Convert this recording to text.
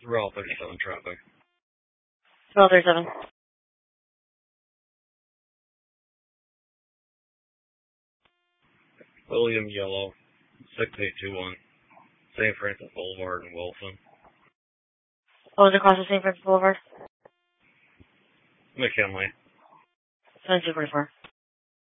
Route 37 traffic. Route 37. William Yellow, 6821, St. Francis Boulevard in Wilson. What was the cost of St. Francis Boulevard? McKinley. 7244.